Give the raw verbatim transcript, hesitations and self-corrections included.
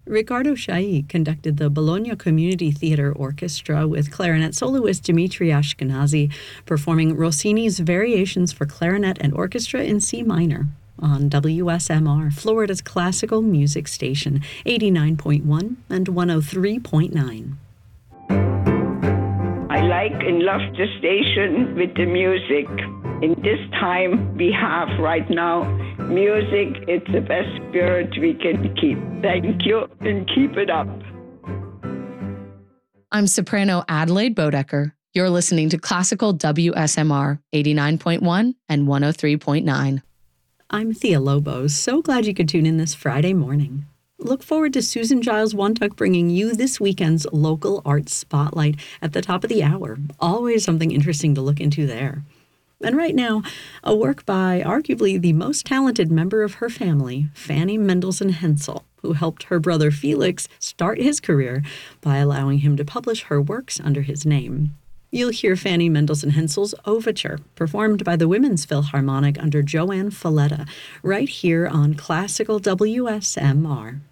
Riccardo Chailly conducted the Bologna Community Theatre Orchestra with clarinet soloist Dmitri Ashkenazy, performing Rossini's Variations for Clarinet and Orchestra in C minor on W S M R, Florida's classical music station, eighty-nine point one and one oh three point nine. I like and love the station with the music. In this time we have right now, music, it's the best spirit we can keep. Thank you and keep it up. I'm soprano Adelaide Bodecker. You're listening to Classical W S M R eighty-nine point one and one oh three point nine. I'm Thea Lobos. So glad you could tune in this Friday morning. Look forward to Susan Giles Wontuck bringing you this weekend's local arts spotlight at the top of the hour. Always something interesting to look into there. And right now, a work by arguably the most talented member of her family, Fanny Mendelssohn Hensel, who helped her brother Felix start his career by allowing him to publish her works under his name. You'll hear Fanny Mendelssohn Hensel's Overture, performed by the Women's Philharmonic under Joanne Falletta, right here on Classical W S M R.